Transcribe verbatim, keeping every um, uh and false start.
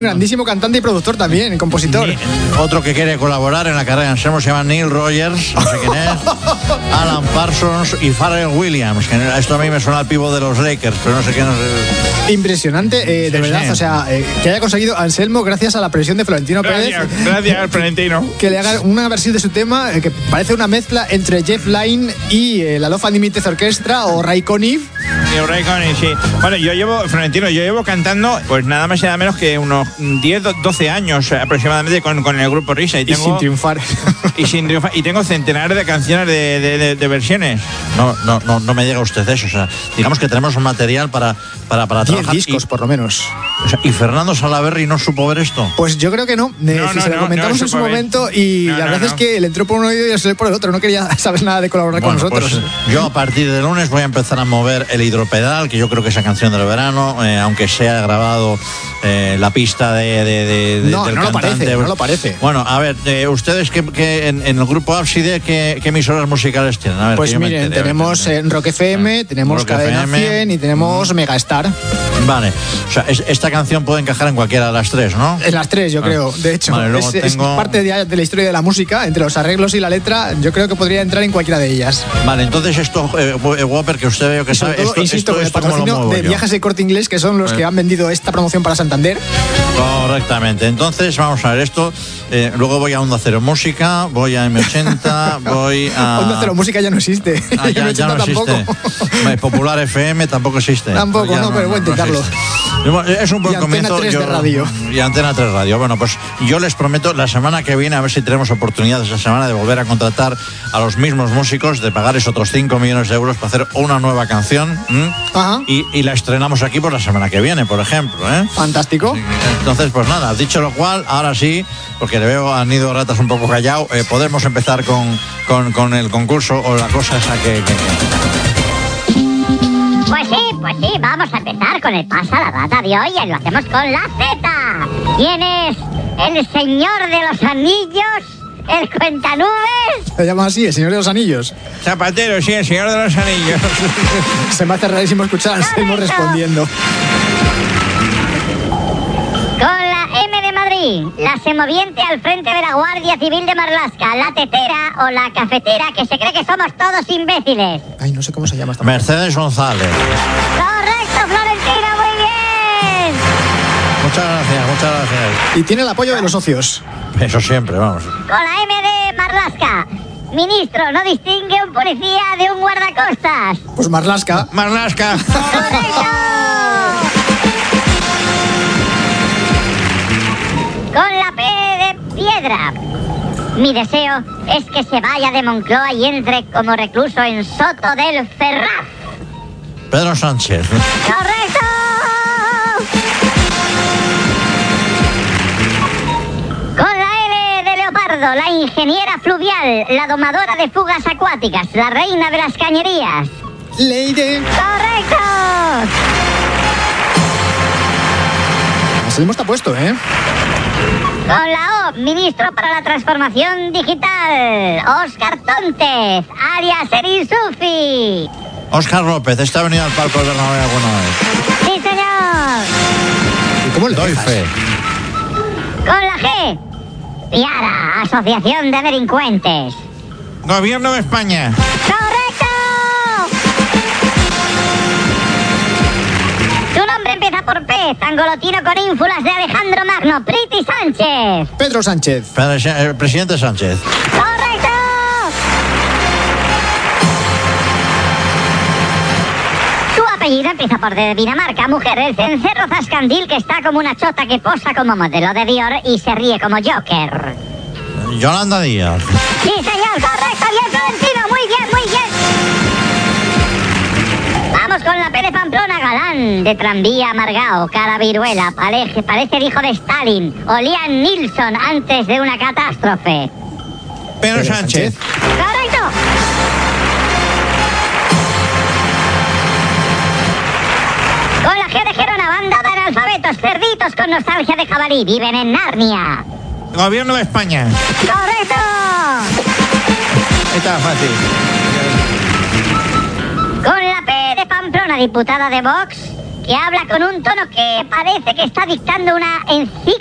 Grandísimo cantante y productor también, compositor. Ni, otro que quiere colaborar en la carrera en Semo se llama Neil Rogers, no sé quién es, Alan Parsons y Pharrell Williams, que esto a mí me suena al pivo de los Lakers, pero no sé quién es. Impresionante, eh, de sí, verdad, sí. o sea, eh, que haya conseguido Anselmo gracias a la presión de Florentino gracias, Pérez. Gracias, Florentino. Que le haga una versión de su tema eh, que parece una mezcla entre Jeff Lynne y eh, la Love Unlimited Orchestra o Ray Conniff. Sí, Ray Conniff, sí. Bueno, yo llevo, Florentino, yo llevo cantando pues nada más y nada menos que unos diez, doce años aproximadamente con, con el grupo Risa. Y, tengo, y sin triunfar. Y sin triunfar. Y tengo centenares de canciones de, de, de, de versiones. No, no, no, no me diga usted eso. O sea, digamos que tenemos un material para, para, para trabajar. diez discos, y, por lo menos. O sea, ¿y Fernando Salaverry no supo ver esto? Pues yo creo que no. no, eh, no se no, lo comentamos no, en su ver. momento y no, la no, verdad no. es que le entró por un oído y le salió por el otro. No quería saber nada de colaborar bueno, con nosotros. Pues, yo a partir de lunes voy a empezar a mover el hidropedal, que yo creo que esa canción del verano, eh, aunque sea grabado eh, la pista de, de, de, no, del no cantante. Lo parece, no lo parece. Bueno, a ver, eh, ustedes que, que en, en el grupo Ábside, ¿qué, qué emisoras musicales tienen? A ver, pues que miren, entere, tenemos ver, Rock F M, ah, tenemos Rock Cadena F M, cien y tenemos mm. Megastar. Vale, o sea, es, esta canción puede encajar en cualquiera de las tres, ¿no? En las tres, yo ah. creo, de hecho. Vale, es, tengo... es parte de, de la historia de la música, entre los arreglos y la letra, yo creo que podría entrar en cualquiera de ellas. Vale, entonces esto, eh, Whopper, que usted veo que sabe, todo, esto, insisto, esto, con el esto patrocinio de yo? Viajes de Corte Inglés, que son los eh. que han vendido esta promoción para Santander. Correctamente, entonces vamos a ver esto, eh, luego voy a Onda Cero Música, voy a M ochenta, voy a... Onda Cero Música ya no existe. Ah, ya, ya no existe. Popular F M tampoco existe. Tampoco, no, no, pero voy a intentarlo. No es un buen y comienzo. Antena tres yo, de radio. Y Antena tres Radio. Bueno, pues yo les prometo la semana que viene, a ver si tenemos oportunidad esa semana de volver a contratar a los mismos músicos, de pagarles otros cinco millones de euros para hacer una nueva canción. Ajá. Y, y la estrenamos aquí por la semana que viene, por ejemplo. ¿eh? Fantástico. Entonces, pues nada, dicho lo cual, ahora sí, porque le veo a Nido Ratas un poco callado, eh, podemos empezar con, con, con el concurso o la cosa esa que... que, que... Pues sí, pues sí, vamos a empezar con el Pasa la Rata de hoy y lo hacemos con la Z. ¿Quién es el señor de los anillos? ¿El cuentanubes? Se llama así, el señor de los anillos. Zapatero, sí, el señor de los anillos. Se me hace rarísimo escuchar a Anselmo respondiendo. Con la M de Madrid, la semoviente al frente de la Guardia Civil de Marlaska, la tetera o la cafetera, que se cree que somos todos imbéciles. Ay, no sé cómo se llama esta Mercedes González. Correcto, Florentino, muy bien. Muchas gracias, muchas gracias. Y tiene el apoyo de los socios. Eso siempre, vamos. Con la M de Marlaska, ministro, no distingue un policía de un guardacostas. Pues Marlaska. Marlaska. Correcto. Con la P de piedra. Mi deseo es que se vaya de Moncloa y entre como recluso en Soto del Ferraz. Pedro Sánchez. ¡Correcto! Con la L de Leopardo, la ingeniera fluvial, la domadora de fugas acuáticas, la reina de las cañerías. Leire. ¡Correcto! Anselmo está puesto, ¿eh? Con la O, ministro para la transformación digital, Óscar Tóntez, alias Erin Sufi. Óscar López, ¿está ha venido al palco del Bernabéu alguna vez? Sí, señor. ¿Y cómo le doy dejas? fe? Con la G, Piara, Asociación de Delincuentes. Gobierno de España. ¡Correcto! Su nombre empieza por P, Zangolotino con ínfulas de Alejandro Magno, Priti Sánchez. Pedro Sánchez. Pedro, eh, presidente Sánchez. ¡Correcto! Su apellido empieza por D de Dinamarca, mujer, el cencerro zascandil que está como una chota que posa como modelo de Dior y se ríe como Joker. Yolanda Díaz. Sí, señor, correcto, bien, Florentino, muy bien, muy bien. Vamos con la P de Pamplona, galán de tranvía amargao, cara viruela, parece, parece el hijo de Stalin, o Liam Neeson antes de una catástrofe. Pedro Sánchez. ¡Correcto! Con la G de Gerona, banda de analfabetos, cerditos con nostalgia de jabalí, viven en Narnia. Gobierno de España. ¡Correcto! Está fácil. Con la P de Pamplona, diputada de Vox, que habla con un tono que parece que está dictando una encíclica